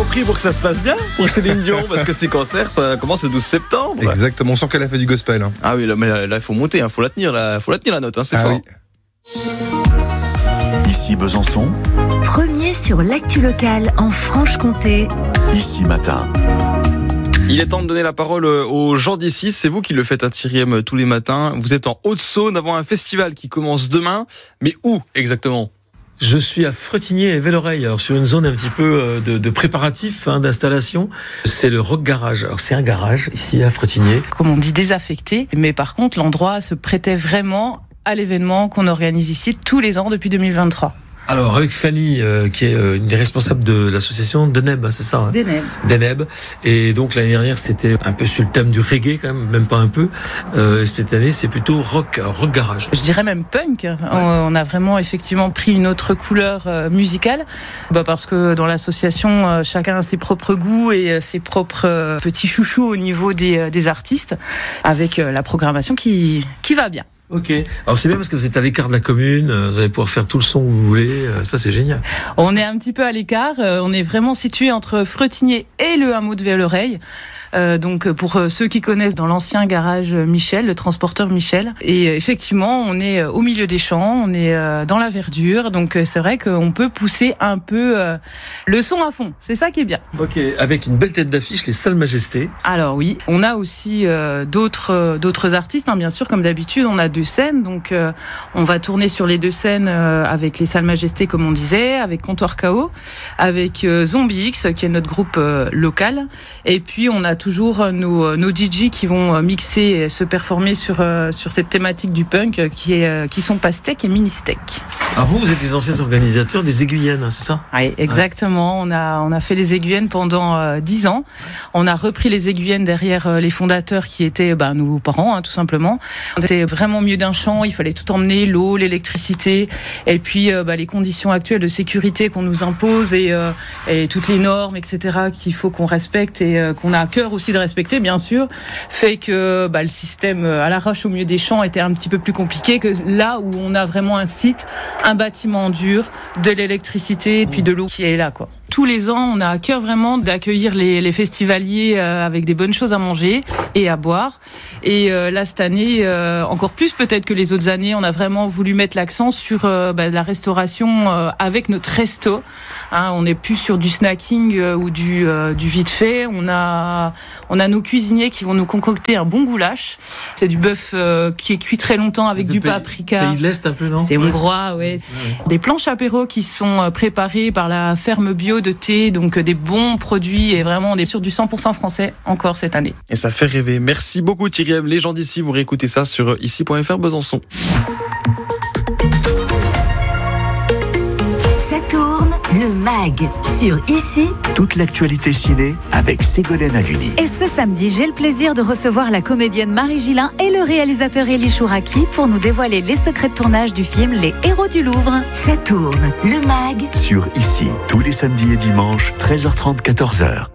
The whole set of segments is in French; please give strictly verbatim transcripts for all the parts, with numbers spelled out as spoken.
prie pour que ça se passe bien pour Céline Dion, parce que ses concerts, ça commence le douze septembre. Exactement, on sent qu'elle a fait du gospel. Hein. Ah oui, là, mais là, il faut monter, il hein, faut la tenir, il faut la tenir la note, hein, c'est ah fort. Oui. Ici Besançon. Premier sur l'actu locale en Franche-Comté. Ici Matin. Il est temps de donner la parole aux gens d'ici. C'est vous qui le faites à Thirième tous les matins. Vous êtes en Haute-Saône avant un festival qui commence demain. Mais où exactement ? Je suis à Fretigné et Velloreille, alors sur une zone un petit peu de, de préparatif, hein, d'installation. C'est le Rock Garage. Alors c'est un garage ici à Fretigné. Comme on dit, désaffecté. Mais par contre, l'endroit se prêtait vraiment à l'événement qu'on organise ici tous les ans depuis deux mille vingt-trois. Alors avec Fanny, euh, qui est euh, une des responsables de l'association Deneb, c'est ça hein Deneb. Deneb. Et donc l'année dernière, c'était un peu sur le thème du reggae quand même, même pas un peu. Euh, cette année, c'est plutôt rock, rock garage. Je dirais même punk. Ouais. On a vraiment effectivement pris une autre couleur euh, musicale, bah parce que dans l'association, euh, chacun a ses propres goûts et euh, ses propres euh, petits chouchous au niveau des, euh, des artistes, avec euh, la programmation qui qui va bien. Ok. Alors c'est bien parce que vous êtes à l'écart de la commune, vous allez pouvoir faire tout le son que vous voulez, ça c'est génial. On est un petit peu à l'écart, on est vraiment situé entre Fretigné et le hameau de Velloreille. Euh, donc pour ceux qui connaissent, dans l'ancien garage Michel, le transporteur Michel. Et effectivement, on est au milieu des champs, on est dans la verdure, donc c'est vrai qu'on peut pousser un peu le son à fond. C'est ça qui est bien. Ok, avec une belle tête d'affiche, les Salles Majestés. Alors oui, on a aussi euh, d'autres d'autres artistes, hein, bien sûr, comme d'habitude, on a deux scènes, donc euh, on va tourner sur les deux scènes euh, avec les Salles Majestés, comme on disait, avec Comptoir K O, avec euh, Zombie X, qui est notre groupe euh, local, et puis on a toujours nos, nos D J qui vont mixer et se performer sur, sur cette thématique du punk qui, est, qui sont Pastèque et Ministèque. Alors vous, vous êtes des anciens organisateurs des Aiguyennes, c'est ça ? Oui, exactement. Ouais. On a, on a fait les Aiguyennes pendant dix ans. On a repris les Aiguyennes derrière les fondateurs qui étaient ben, nos parents, hein, tout simplement. On était vraiment au milieu d'un champ, il fallait tout emmener, l'eau, l'électricité, et puis ben, les conditions actuelles de sécurité qu'on nous impose et, et toutes les normes, et cetera, qu'il faut qu'on respecte et qu'on a à cœur aussi de respecter, bien sûr, fait que bah, le système à l'arrache au milieu des champs était un petit peu plus compliqué que là où on a vraiment un site, un bâtiment dur, de l'électricité et puis de l'eau qui est là, quoi. Tous les ans, on a à cœur vraiment d'accueillir les, les festivaliers euh, avec des bonnes choses à manger et à boire. Et euh, là, cette année, euh, encore plus peut-être que les autres années, on a vraiment voulu mettre l'accent sur euh, bah, la restauration euh, avec notre resto. Hein, on n'est plus sur du snacking euh, ou du, euh, du vite fait. On a, on a nos cuisiniers qui vont nous concocter un bon goulash. C'est du bœuf euh, qui est cuit très longtemps avec du pays, paprika. Pays de l'Est un peu, non ? C'est hongrois, ouais. ouais. Des planches apéro qui sont préparées par la ferme bio de thé, donc des bons produits et vraiment on est sur du cent pour cent français encore cette année. Et ça fait rêver. Merci beaucoup Thirième. Les gens d'ici, vous réécoutez ça sur ici point f r Besançon. Ça tourne, le mag sur Ici. Toute l'actualité ciné avec Ségolène Haluni. Et ce samedi, j'ai le plaisir de recevoir la comédienne Marie Gillin et le réalisateur Elie Chouraki pour nous dévoiler les secrets de tournage du film Les Héros du Louvre. Ça tourne, le mag sur Ici, tous les samedis et dimanches, treize heures trente, quatorze heures.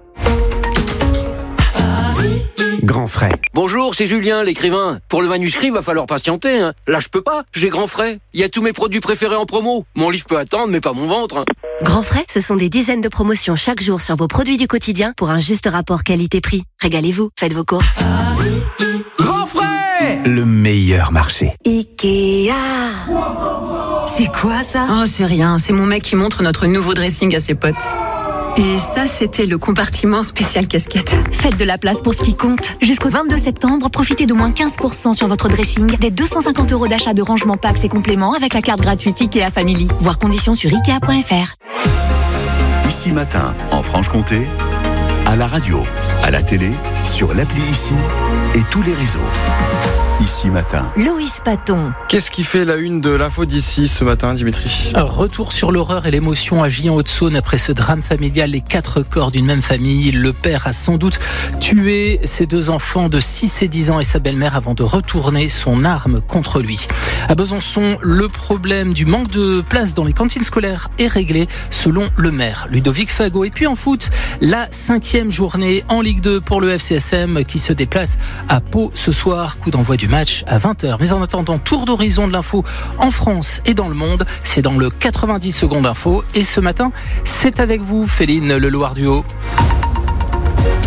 Grand frais. Bonjour, c'est Julien, l'écrivain. Pour le manuscrit, va falloir patienter. Hein. Là, je peux pas. J'ai Grand frais. Il y a tous mes produits préférés en promo. Mon livre peut attendre, mais pas mon ventre. Hein. Grand frais, ce sont des dizaines de promotions chaque jour sur vos produits du quotidien pour un juste rapport qualité-prix. Régalez-vous, faites vos courses. Grand frais, le meilleur marché. Ikea. C'est quoi ça ? Oh, c'est rien. C'est mon mec qui montre notre nouveau dressing à ses potes. Et ça, c'était le compartiment spécial casquette. Faites de la place pour ce qui compte. Jusqu'au vingt-deux septembre, profitez d'au moins quinze pour cent sur votre dressing, des deux cent cinquante euros d'achat de rangement packs et compléments avec la carte gratuite Ikea Family. Voir conditions sur ikea point f r. Ici Matin, en Franche-Comté, à la radio, à la télé, sur l'appli Ici et tous les réseaux. Ici Matin. Loïs Paton. Qu'est-ce qui fait la une de l'info d'ici ce matin, Dimitri ? Un retour sur l'horreur et l'émotion à Gien-Haute-Saône après ce drame familial. Les quatre corps d'une même famille. Le père a sans doute tué ses deux enfants de six et dix ans et sa belle-mère avant de retourner son arme contre lui. À Besançon, le problème du manque de place dans les cantines scolaires est réglé selon le maire Ludovic Fago. Et puis en foot, la cinquième journée en Ligue deux pour le F C S M qui se déplace à Pau ce soir. Coup d'envoi du match à vingt heures. Mais en attendant, tour d'horizon de l'info en France et dans le monde, c'est dans le quatre-vingt-dix secondes info. Et ce matin, c'est avec vous, Féline Le Loire du Haut.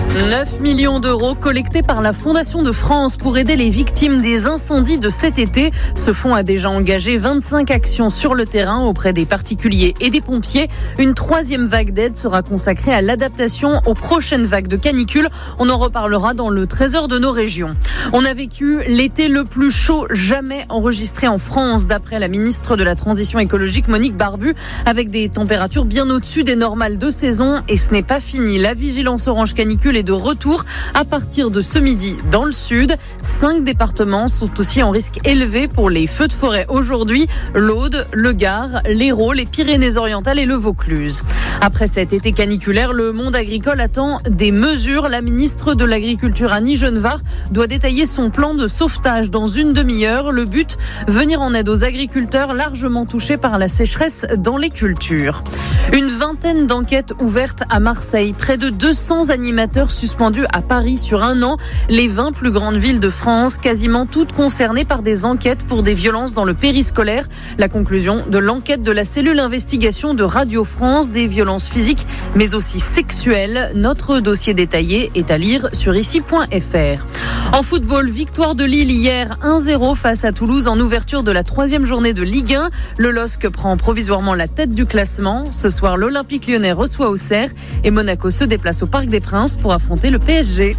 neuf millions d'euros collectés par la Fondation de France pour aider les victimes des incendies de cet été. Ce fonds a déjà engagé vingt-cinq actions sur le terrain auprès des particuliers et des pompiers. Une troisième vague d'aide sera consacrée à l'adaptation aux prochaines vagues de canicule. On en reparlera dans le trésor de nos régions. On a vécu l'été le plus chaud jamais enregistré en France, d'après la ministre de la Transition écologique Monique Barbu, avec des températures bien au-dessus des normales de saison. Et ce n'est pas fini. La vigilance orange canicule est de retour à partir de ce midi dans le sud. Cinq départements sont aussi en risque élevé pour les feux de forêt aujourd'hui. L'Aude, le Gard, l'Hérault, les Pyrénées-Orientales et le Vaucluse. Après cet été caniculaire, le monde agricole attend des mesures. La ministre de l'Agriculture, Annie Genevard, doit détailler son plan de sauvetage dans une demi-heure. Le but, venir en aide aux agriculteurs largement touchés par la sécheresse dans les cultures. Une vingtaine d'enquêtes ouvertes à Marseille. Près de deux cents animateurs suspendus à Paris sur un an. Les vingt plus grandes villes de France, quasiment toutes concernées par des enquêtes pour des violences dans le périscolaire. La conclusion de l'enquête de la cellule investigation de Radio France, des violences physiques mais aussi sexuelles. Notre dossier détaillé est à lire sur ici point f r. En football, victoire de Lille hier un zéro face à Toulouse en ouverture de la troisième journée de Ligue un. Le L O S C prend provisoirement la tête du classement. Ce soir, l'Olympique Lyonnais reçoit Auxerre et Monaco se déplace au Parc des Princes pour affronter le P S G.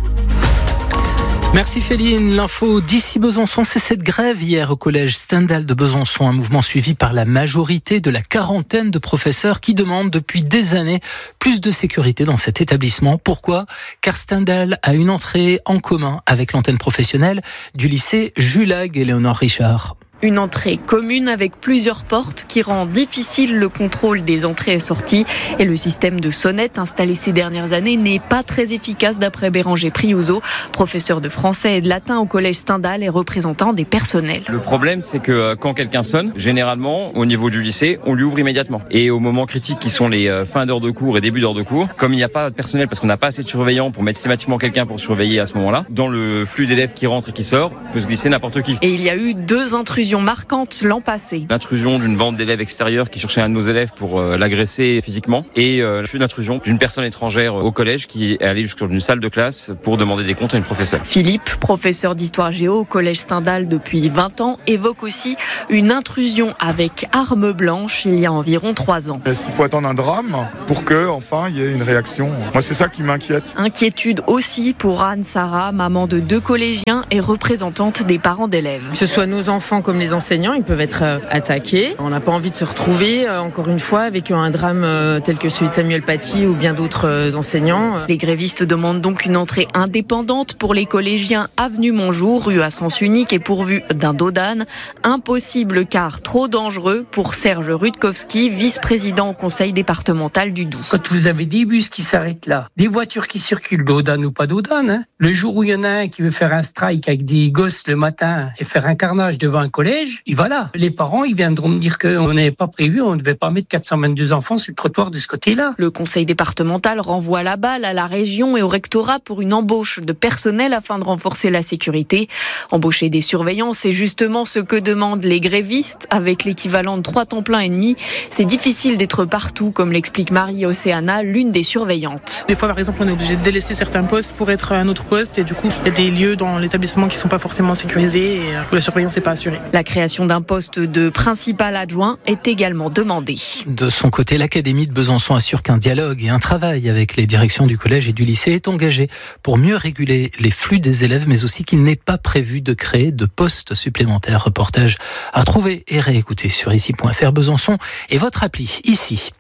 Merci Féline. L'info d'ici Besançon, c'est cette grève hier au collège Stendhal de Besançon, un mouvement suivi par la majorité de la quarantaine de professeurs qui demandent depuis des années plus de sécurité dans cet établissement. Pourquoi ? Car Stendhal a une entrée en commun avec l'antenne professionnelle du lycée Julag. Éléonore Richard. Une entrée commune avec plusieurs portes qui rend difficile le contrôle des entrées et sorties. Et le système de sonnette installé ces dernières années n'est pas très efficace d'après Béranger Priouzeau, professeur de français et de latin au collège Stendhal et représentant des personnels. Le problème, c'est que quand quelqu'un sonne, généralement, au niveau du lycée, on lui ouvre immédiatement. Et aux moments critiques qui sont les fins d'heures de cours et début d'heures de cours, comme il n'y a pas de personnel parce qu'on n'a pas assez de surveillants pour mettre systématiquement quelqu'un pour surveiller à ce moment-là, dans le flux d'élèves qui rentrent et qui sortent, peut se glisser n'importe qui. Et il y a eu deux intrusions marquante l'an passé. L'intrusion d'une bande d'élèves extérieurs qui cherchait un de nos élèves pour euh, l'agresser physiquement et euh, l'intrusion d'une personne étrangère au collège qui est allée jusqu'à une salle de classe pour demander des comptes à une professeure. Philippe, professeur d'histoire géo au collège Stendhal depuis vingt ans, évoque aussi une intrusion avec arme blanche il y a environ trois ans. Est-ce qu'il faut attendre un drame pour que enfin il y ait une réaction ? Moi, c'est ça qui m'inquiète. Inquiétude aussi pour Anne Sarah, maman de deux collégiens et représentante des parents d'élèves. Que ce soit nos enfants comme les enseignants, ils peuvent être attaqués. On n'a pas envie de se retrouver, encore une fois, avec un drame tel que celui de Samuel Paty ou bien d'autres enseignants. Les grévistes demandent donc une entrée indépendante pour les collégiens avenue Montjour, rue à sens unique et pourvue d'un dos d'âne. Impossible car trop dangereux pour Serge Rutkowski, vice-président au conseil départemental du Doubs. Quand vous avez des bus qui s'arrêtent là, des voitures qui circulent, dos d'âne ou pas dos d'âne, hein, le jour où il y en a un qui veut faire un strike avec des gosses le matin et faire un carnage devant un collège, il va là. Les parents, ils viendront me dire qu'on n'avait pas prévu, on ne devait pas mettre quatre cent vingt-deux enfants sur le trottoir de ce côté-là. Le conseil départemental renvoie la balle à la région et au rectorat pour une embauche de personnel afin de renforcer la sécurité. Embaucher des surveillants, c'est justement ce que demandent les grévistes. Avec l'équivalent de trois temps plein et demi, c'est difficile d'être partout, comme l'explique Marie-Océana, l'une des surveillantes. Des fois, par exemple, on est obligé de délaisser certains postes pour être à un autre poste et du coup, il y a des lieux dans l'établissement qui ne sont pas forcément sécurisés et où la surveillance n'est pas assurée. La création d'un poste de principal adjoint est également demandée. De son côté, l'Académie de Besançon assure qu'un dialogue et un travail avec les directions du collège et du lycée est engagé pour mieux réguler les flux des élèves, mais aussi qu'il n'est pas prévu de créer de postes supplémentaires. Reportage à retrouver et réécouter sur ici point f r Besançon et votre appli ici.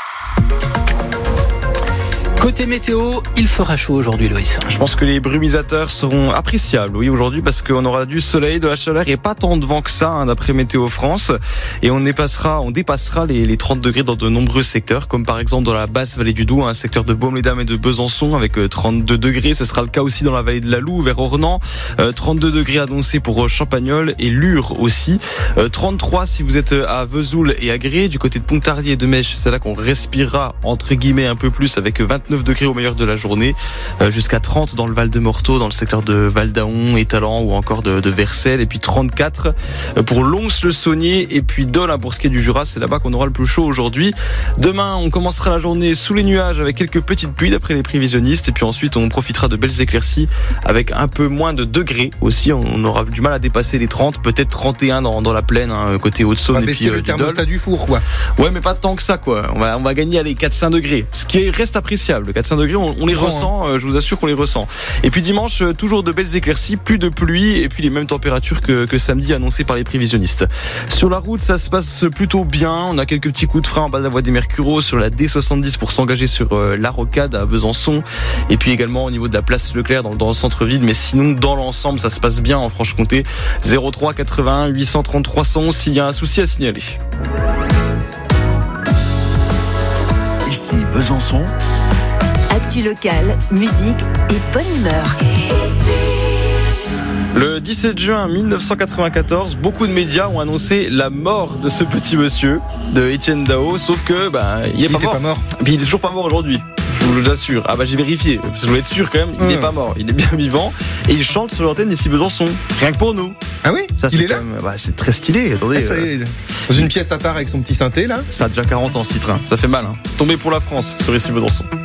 Côté météo, il fera chaud aujourd'hui, Loïs. Je pense que les brumisateurs seront appréciables, oui, aujourd'hui, parce qu'on aura du soleil, de la chaleur et pas tant de vent que ça, hein, d'après Météo France. Et on dépassera, on dépassera les, les trente degrés dans de nombreux secteurs, comme par exemple dans la basse vallée du Doubs, un secteur de Baume-les-Dames et de Besançon, avec trente-deux degrés. Ce sera le cas aussi dans la vallée de la Loue, vers Ornans. Euh, trente-deux degrés annoncés pour Champagnole et Lure aussi. Euh, trente-trois si vous êtes à Vesoul et à Gré. Du côté de Pontarlier et de Mèche, c'est là qu'on respirera, entre guillemets, un peu plus, avec vingt-neuf vingt-neuf degrés au meilleur de la journée, euh, jusqu'à trente dans le Val de Morteau, dans le secteur de Val-d'Aon, Étalans ou encore de, de Vercelles, et puis trente-quatre pour Lons-le-Saunier et puis Dole, hein, pour ce qui est du Jura, c'est là-bas qu'on aura le plus chaud aujourd'hui. Demain, on commencera la journée sous les nuages avec quelques petites pluies d'après les prévisionnistes, et puis ensuite on profitera de belles éclaircies avec un peu moins de degrés aussi. On aura du mal à dépasser les trente, peut-être trente et un dans, dans la plaine, hein, côté Haute-Saône. On va et baisser puis le euh, du thermostat Dole. du four, quoi. Ouais, mais pas tant que ça, quoi. On va, on va gagner à les quatre à cinq degrés, ce qui reste appréciable. quatre à cinq degrés, on, on les Grand, ressent, euh, je vous assure qu'on les ressent. Et puis dimanche, euh, toujours de belles éclaircies, plus de pluie et puis les mêmes températures que, que samedi annoncées par les prévisionnistes. Sur la route, ça se passe plutôt bien. On a quelques petits coups de frein en bas de la voie des Mercureaux sur la D soixante-dix pour s'engager sur euh, la Rocade à Besançon, et puis également au niveau de la place Leclerc dans, dans le centre-ville. Mais sinon, dans l'ensemble, ça se passe bien en Franche-Comté. zéro trois quatre-vingt-un huit cent trente trois cents s'il y a un souci à signaler. Ici Besançon. Actu locale, musique et bonne humeur. Le dix-sept juin mille neuf cent quatre-vingt-quatorze, beaucoup de médias ont annoncé la mort de ce petit monsieur, de Étienne Dao, sauf que bah, il est il pas mort. pas mort. Puis il est toujours pas mort aujourd'hui. Je vous l'assure. Ah bah j'ai vérifié, parce que je voulais être sûr quand même, il n'est mmh. pas mort, il est bien vivant et il chante sur l'antenne d'ici Besançon, rien que pour nous. Ah oui, ça, il c'est est là. même, bah, c'est très stylé. Attendez, ah, ça euh, est, dans une pièce à part avec son petit synthé là. ça a déjà quarante ans ce titre, hein. Ça fait mal. Hein. Tombé pour la France sur ici Besançon.